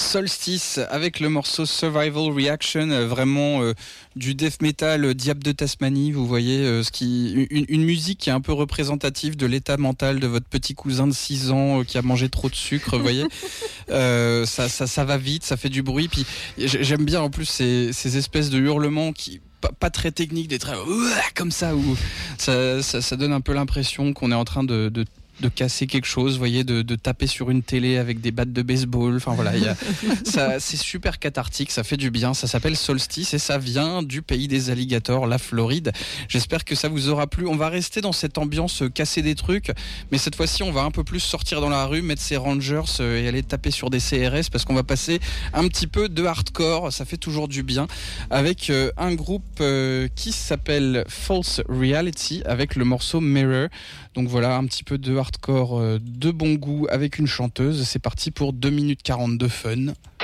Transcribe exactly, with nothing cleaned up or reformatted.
Solstice avec le morceau Survival Reaction, euh, vraiment euh, du death metal euh, diable de Tasmanie, vous voyez, euh, ce qui, une, une musique qui est un peu représentative de l'état mental de votre petit cousin de six ans euh, qui a mangé trop de sucre, vous voyez. Euh, ça, ça, ça va vite, ça fait du bruit, puis j'aime bien en plus ces, ces espèces de hurlements qui... Pas, pas très techniques, des traits comme ça, où ça, ça, ça donne un peu l'impression qu'on est en train de, de de casser quelque chose, vous voyez, de, de taper sur une télé avec des battes de baseball. Enfin voilà, y a, ça, c'est super cathartique, ça fait du bien. Ça s'appelle Solstice et ça vient du pays des alligators, la Floride. J'espère que ça vous aura plu. On va rester dans cette ambiance euh, casser des trucs, mais cette fois-ci, on va un peu plus sortir dans la rue, mettre ses Rangers euh, et aller taper sur des C R S parce qu'on va passer un petit peu de hardcore. Ça fait toujours du bien avec euh, un groupe euh, qui s'appelle False Reality avec le morceau Mirror. Donc voilà, un petit peu de hardcore de bon goût avec une chanteuse. C'est parti pour deux minutes quarante de fun.